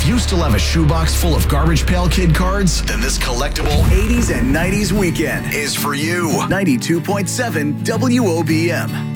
you still have a shoebox full of Garbage Pail Kid cards? Then this collectible 80s and 90s weekend is for you. 92.7 WOBM.